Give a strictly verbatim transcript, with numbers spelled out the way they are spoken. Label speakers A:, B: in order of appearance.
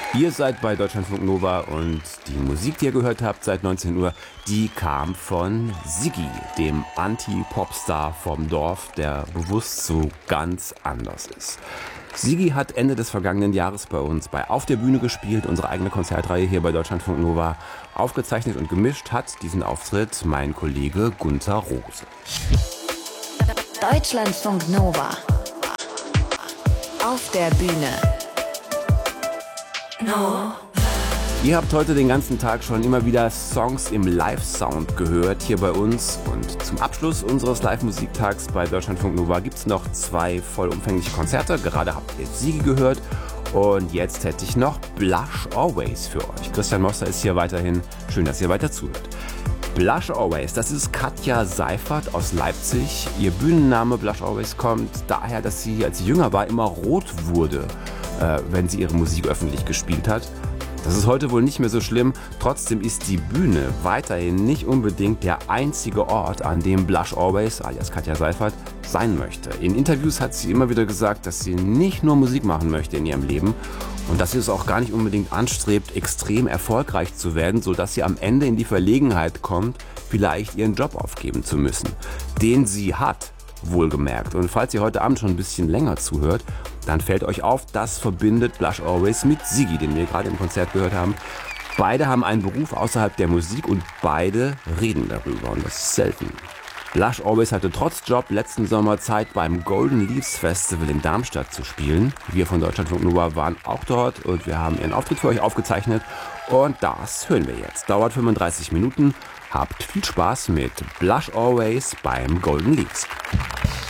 A: Ihr seid bei Deutschlandfunk Nova und die Musik, die ihr gehört habt seit neunzehn Uhr, die kam von Siggi, dem Anti-Popstar vom Dorf, der bewusst so ganz anders ist. Siggi hat Ende des vergangenen Jahres bei uns bei Auf der Bühne gespielt, unsere eigene Konzertreihe hier bei Deutschlandfunk Nova. Aufgezeichnet und gemischt hat diesen Auftritt mein Kollege Gunther Rose.
B: Deutschlandfunk Nova. Auf der Bühne. No.
A: Ihr habt heute den ganzen Tag schon immer wieder Songs im Live-Sound gehört hier bei uns. Und zum Abschluss unseres Live-Musiktags bei Deutschlandfunk Nova gibt es noch zwei vollumfängliche Konzerte. Gerade habt ihr Siggi gehört und jetzt hätte ich noch Blush Always für euch. Christian Moster ist hier weiterhin. Schön, dass ihr weiter zuhört. Blush Always, das ist Katja Seifert aus Leipzig. Ihr Bühnenname Blush Always kommt daher, dass sie, als sie jünger war, immer rot wurde, äh, wenn sie ihre Musik öffentlich gespielt hat. Das ist heute wohl nicht mehr so schlimm. Trotzdem ist die Bühne weiterhin nicht unbedingt der einzige Ort, an dem Blush Always, alias Katja Seifert, sein möchte. In Interviews hat sie immer wieder gesagt, dass sie nicht nur Musik machen möchte in ihrem Leben und dass sie es auch gar nicht unbedingt anstrebt, extrem erfolgreich zu werden, sodass sie am Ende in die Verlegenheit kommt, vielleicht ihren Job aufgeben zu müssen, den sie hat, wohlgemerkt. Und falls ihr heute Abend schon ein bisschen länger zuhört, dann fällt euch auf, das verbindet Blush Always mit Siggi, den wir gerade im Konzert gehört haben. Beide haben einen Beruf außerhalb der Musik und beide reden darüber und das ist selten. Blush Always hatte trotz Job letzten Sommer Zeit, beim Golden Leaves Festival in Darmstadt zu spielen. Wir von Deutschlandfunk Nova waren auch dort und wir haben ihren Auftritt für euch aufgezeichnet und das hören wir jetzt. Dauert fünfunddreißig Minuten. Habt viel Spaß mit Blush Always beim Golden Leaves.